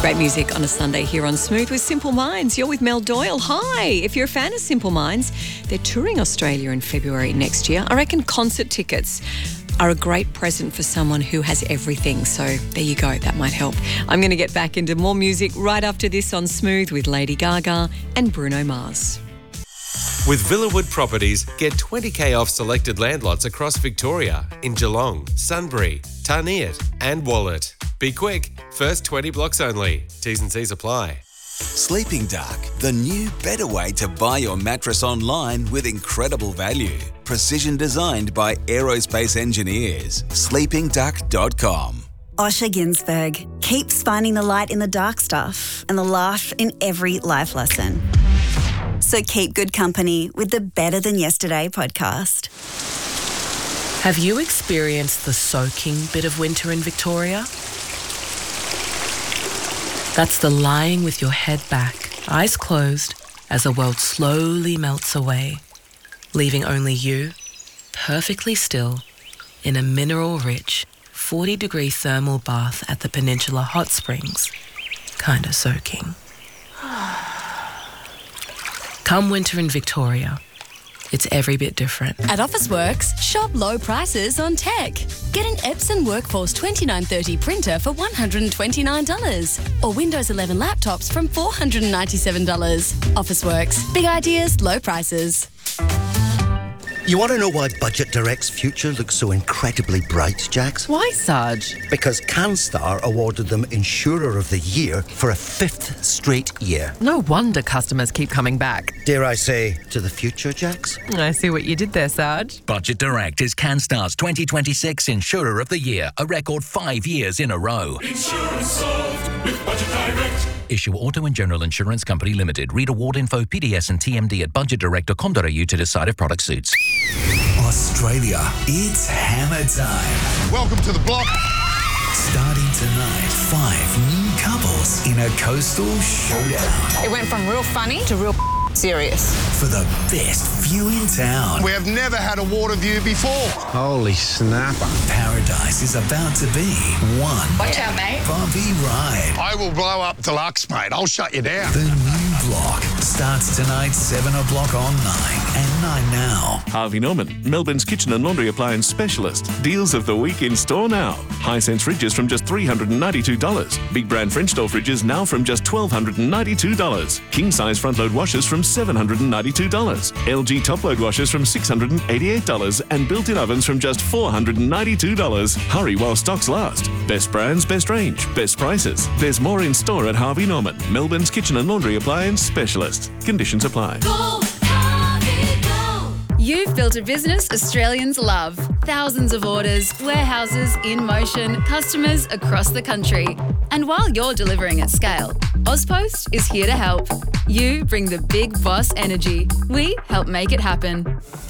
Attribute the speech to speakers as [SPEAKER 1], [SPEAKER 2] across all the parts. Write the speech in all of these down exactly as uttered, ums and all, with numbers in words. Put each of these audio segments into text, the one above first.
[SPEAKER 1] Great music on a Sunday here on Smooth with Simple Minds. You're with Mel Doyle. Hi. If you're a fan of Simple Minds, they're touring Australia in February next year. I reckon concert tickets are a great present for someone who has everything. So there you go. That might help. I'm going to get back into more music right after this on Smooth with Lady Gaga and Bruno Mars.
[SPEAKER 2] With Villawood Properties, get twenty k off selected land lots across Victoria in Geelong, Sunbury, Tarniet and Wallet. Be quick. First twenty blocks only. T's and C's apply.
[SPEAKER 3] Sleeping Duck, the new better way to buy your mattress online with incredible value. Precision designed by aerospace engineers. sleeping duck dot com.
[SPEAKER 4] Osher Ginsberg keeps finding the light in the dark stuff and the laugh in every life lesson. So keep good company with the Better Than Yesterday podcast.
[SPEAKER 5] Have you experienced the soaking bit of winter in Victoria? That's the lying with your head back, eyes closed, as the world slowly melts away, leaving only you, perfectly still, in a mineral-rich, forty-degree thermal bath at the Peninsula Hot Springs, kinda soaking. Come winter in Victoria, it's every bit different.
[SPEAKER 6] At Officeworks, shop low prices on tech. Get an Epson Workforce twenty-nine thirty printer for one hundred twenty-nine dollars or Windows eleven laptops from four hundred ninety-seven dollars. Officeworks, big ideas, low prices.
[SPEAKER 7] You want to know why Budget Direct's future looks so incredibly bright, Jax?
[SPEAKER 8] Why, Sarge?
[SPEAKER 7] Because CanStar awarded them Insurer of the Year for a fifth straight year.
[SPEAKER 8] No wonder customers keep coming back.
[SPEAKER 7] Dare I say, to the future, Jax?
[SPEAKER 8] I see what you did there, Sarge.
[SPEAKER 9] Budget Direct is CanStar's twenty twenty-six Insurer of the Year, a record five years in a row.
[SPEAKER 10] Insurance solved with Budget Direct.
[SPEAKER 9] Issue Auto and General Insurance Company Limited. Read award info, P D S and T M D at budget direct dot com dot a u to decide if product suits.
[SPEAKER 11] Australia, it's hammer time.
[SPEAKER 12] Welcome to the block.
[SPEAKER 11] Starting tonight, five new couples in a coastal showdown.
[SPEAKER 13] It went from real funny to real serious.
[SPEAKER 11] For the best view in town.
[SPEAKER 12] We have never had a water view before.
[SPEAKER 14] Holy snapper.
[SPEAKER 11] Paradise is about to be one.
[SPEAKER 13] Watch out, mate.
[SPEAKER 11] Bumpy ride.
[SPEAKER 12] I will blow up deluxe, mate. I'll shut you down.
[SPEAKER 11] The new block starts tonight, seven o'clock on nine and nine now.
[SPEAKER 15] Harvey Norman, Melbourne's kitchen and laundry appliance specialist. Deals of the week in store now. Hisense fridges from just three hundred ninety-two dollars. Big brand French door fridges now from just one thousand two hundred ninety-two dollars. King size front load washers from seven hundred ninety-two dollars. L G top load washers from six hundred eighty-eight dollars and built-in ovens from just four hundred ninety-two dollars. Hurry while stocks last. Best brands, best range, best prices. There's more in store at Harvey Norman, Melbourne's kitchen and laundry appliance specialist. Conditions apply.
[SPEAKER 6] Go, Harvey, go. You've built a business Australians love. Thousands of orders, warehouses in motion, customers across the country. And while you're delivering at scale, Ozpost is here to help. You bring the big boss energy. We help make it happen.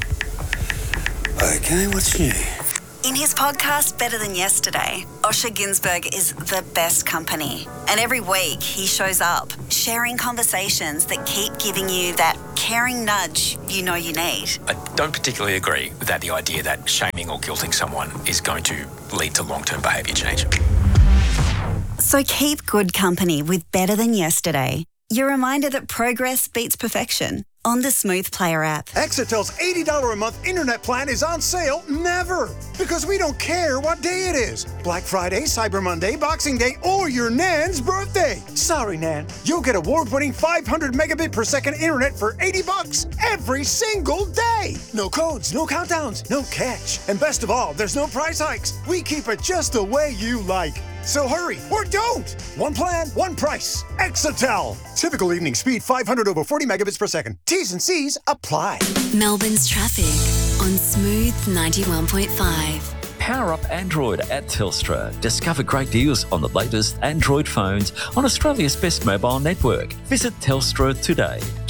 [SPEAKER 3] Okay, what's new?
[SPEAKER 4] In his podcast, Better Than Yesterday, Osher Ginsberg is the best company. And every week he shows up, sharing conversations that keep giving you that caring nudge you know you need.
[SPEAKER 16] I don't particularly agree with that, the idea that shaming or guilting someone is going to lead to long-term behaviour change.
[SPEAKER 4] So keep good company with Better Than Yesterday. Your reminder that progress beats perfection on the Smooth Player app.
[SPEAKER 17] Exitel's eighty dollars a month internet plan is on sale never, because we don't care what day it is. Black Friday, Cyber Monday, Boxing Day, or your Nan's birthday. Sorry, Nan. You'll get award-winning five hundred megabit per second internet for eighty bucks every single day. No codes, no countdowns, no catch. And best of all, there's no price hikes. We keep it just the way you like. So hurry, or don't! One plan, one price. Exitel. Typical evening speed five hundred over forty megabits per second. T's and C's apply.
[SPEAKER 18] Melbourne's traffic on Smooth ninety-one point five.
[SPEAKER 19] Power up Android at Telstra. Discover great deals on the latest Android phones on Australia's best mobile network. Visit Telstra today.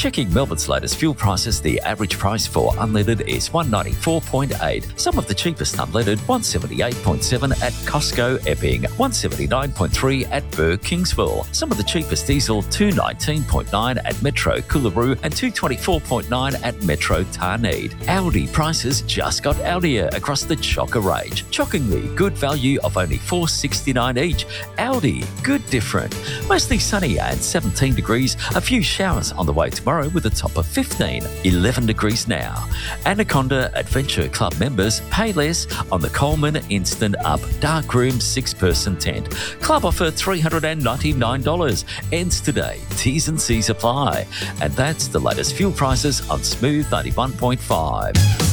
[SPEAKER 19] Checking Melbourne's latest fuel prices, the average price for unleaded is one ninety-four point eight. Some of the cheapest unleaded, one seventy-eight point seven at Costco Epping, one seventy-nine point three at Burr Kingsville. Some of the cheapest diesel, two nineteen point nine at Metro Coolaroo and two twenty-four point nine at Metro Tarneed. Audi prices just got Audier across the Chocker range. Shockingly good value of only four sixty-nine each. Audi, good different. Mostly sunny and seventeen degrees. A few showers on the way tomorrow with a top of fifteen. eleven degrees now. Anaconda Adventure Club members pay less on the Coleman Instant Up Darkroom six-person tent. Club offer three hundred ninety-nine dollars. Ends today. T's and C's apply. And that's the latest fuel prices on Smooth ninety-one point five.